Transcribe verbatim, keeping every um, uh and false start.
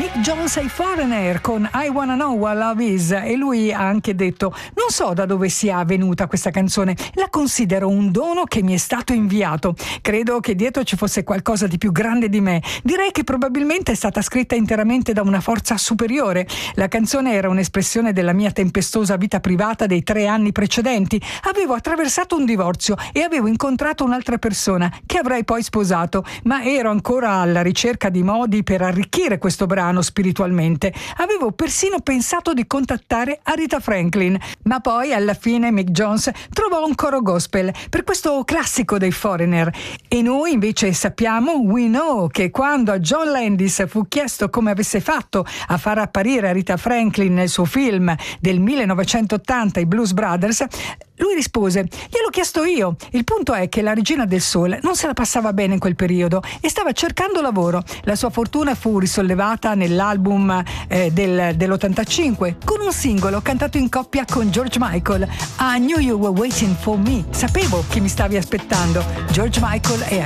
Mick Jones ai Foreigner con I Wanna Know What Love Is, e lui ha anche detto: non so da dove sia venuta questa canzone, la considero un dono che mi è stato inviato. Credo che dietro ci fosse qualcosa di più grande di me. Direi che probabilmente è stata scritta interamente da una forza superiore. La canzone era un'espressione della mia tempestosa vita privata dei tre anni precedenti. Avevo attraversato un divorzio e avevo incontrato un'altra persona che avrei poi sposato, ma ero ancora alla ricerca di modi per arricchire questo brano spiritualmente. Avevo persino pensato di contattare Aretha Franklin, ma poi alla fine Mick Jones trovò un coro gospel per questo classico dei Foreigner, e noi invece sappiamo, we know, che quando a John Landis fu chiesto come avesse fatto a far apparire Aretha Franklin nel suo film del millenovecentottanta, i Blues Brothers, lui rispose: gliel'ho chiesto io. Il punto è che la regina del soul non se la passava bene in quel periodo e stava cercando lavoro. La sua fortuna fu risollevata nell'album eh, del, dell'ottantacinque con un singolo cantato in coppia con George Michael, I Knew You Were Waiting For Me. Sapevo che mi stavi aspettando. George Michael e